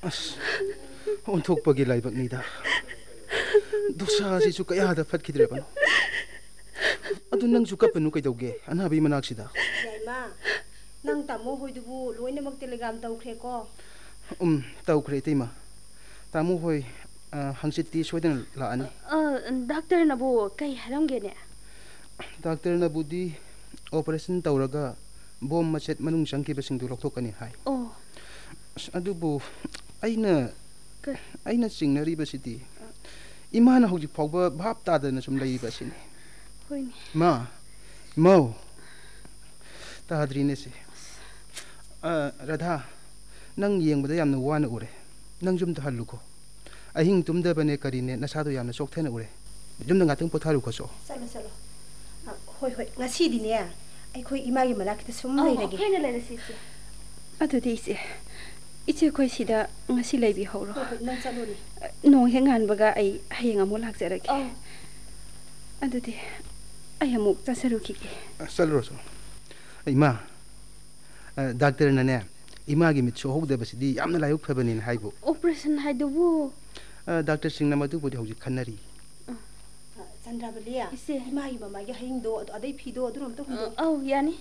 ꯑꯁ ꯑꯣꯟꯊꯣꯛꯄꯒꯤ ꯂꯥꯏꯕꯛꯅꯤꯗ ꯗꯣꯁꯥꯁꯤꯁꯨ ꯀꯌꯥꯗ ꯐꯠꯈꯤꯗ꯭ꯔꯕꯅꯣ ꯑꯗꯨ ꯅꯪꯁꯨ ꯀꯞꯄꯅꯨ ꯀꯩꯗꯧꯒꯦ ꯑꯅꯥꯕꯤ ꯃꯅꯥꯛꯁꯤꯗ ꯌꯥꯏꯃ ꯅꯪ ꯇꯥꯃꯣ ꯍꯣꯏꯗꯨꯕꯨ ꯂꯣꯏꯅꯃꯛ ꯇꯦꯂꯤꯒ꯭ꯔꯥꯝ ꯇꯧꯈ꯭ꯔꯦꯀꯣ ꯇꯧꯈ꯭ꯔꯦ ꯏꯇꯩꯃ ꯇꯥꯃꯣ ꯍꯣꯏ ꯍꯪꯆꯤꯠꯇꯤ ꯁꯣꯏꯗꯅ ꯂꯥꯛꯑꯅꯤ ꯗꯥꯛꯇꯔꯅꯕꯨ ꯀꯩ ꯍꯥꯏꯔꯝꯒꯦꯅꯦ ꯗꯥꯛꯇꯔꯅꯕꯨꯗꯤ ꯑꯣꯄꯔꯦꯁꯟ ꯇꯧꯔꯒ ꯕꯣꯝ ꯃꯆꯦꯠ ꯃꯅꯨꯡ ꯆꯪꯈꯤꯕꯁꯤꯡꯗꯨ ꯂꯧꯊꯣꯛꯀꯅꯤ ꯍꯥꯏ ꯑꯗꯨꯕꯨ ꯑꯩꯅ ꯆꯤꯡꯅꯔꯤꯕꯁꯤꯗꯤ 이마는 혹시 파우버 밥다드는 좀 레이버시네. 호이네. 뭐 따드리네시. 라다 năng yengbada yamna wana ure nang jum da haluko ahing tumda bane karine nasado yamna sokthena ure jum da ngatang potharu khoso salo hoi ngasi dine ai khoi imagi malakita sum leirage hena leirasi si adudi si iche khoi sida ngasi leibi horo nang chalo ni no hengan baga ai hayeng amul hakjarake adudi ai amuk tasaruki salroso ima doctor nane 이마기 미쳐 호그데버시디 얌나 라이옥 페버닌 하이고 오퍼레이션 하이도부 doctor 싱나 마두보디 호지 칸나리 잔드라블리야 이마기 마마기 하잉도 아데이 피도 어드럼 또 hun도 야니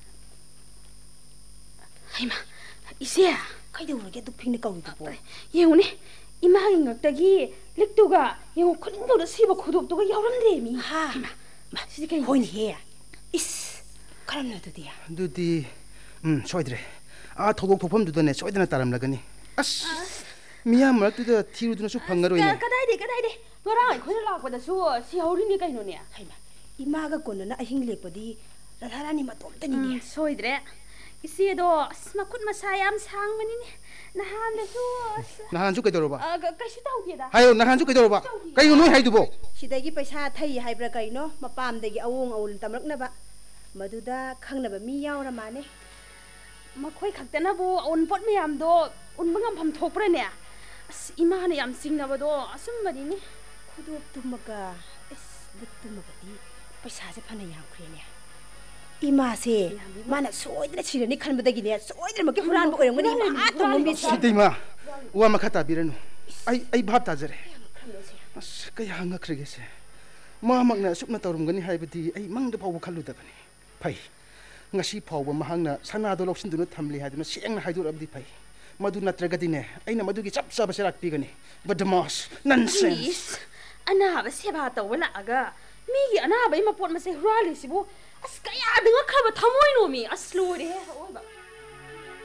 하이마 이세야 카이데우르게 뚝핑네 까우이도보 예우니 이마기 ngakdagi liktuga yewu khundoda siba khudoptoga yawramdremi 하이마 시디 kai 호이니 해 이스 카람나도디야 두디 소이드레 토곡 폭품두더네 소이드나 따람라가니 아스 미야 말투다 티루드나수 방가로이네 까다이데 너랑 아이코나 라고다수 시하우리니 까이노네 하이마 이마가 고나나 아힝 렉버디 라라라니 마톰다니네 소이드레 이시에도 스마쿠ꯠ 마사얌 상만이니 나한주 께더로바 까시 타우게다 하요 나한주 께더로바 까이노 노이 하이두보 시다기 पैसा Thai हाइब्रा काइनो मपामदगी अवोंग Avul तमरकनबा मदुदा खंगनबा मी यावरा माने मखोई खक्तनाबो उनपोट मयामदो उनबंगम फम थोकप्रने अस इमाने याम सिंगनबदो असुमबदिने खुदोप तुमगा इस लिक तुमगदी पैसा जे फना यामख्रेने इमा से माना सोइदने छिरने खनबदगिने सोइदने मके फुरान बो ओरंगनी मा तुमबि सिदैमा वा मखता बिरनु आई भाब ताजरे अस कया ngakhrगेसे मामकना सुपना तौरमगनी हाइबदी आई मंगद फाव खल्लुदबनी फै ngasi फाव महंगना सनादो लौसिनदुनो थमली हादुना सेंगना हाइदुरबदी फै मदु नत्रगदिने आइना मदुगी चप चप सेराक्पिगनी बदमास नॉनसेंस अनाबा सेवा तवला आगा मीगी अनाबा इमा पोट मसे हुरालिसिबो अस कया दंगा खबा थमोइनोमी असलोरे ओबा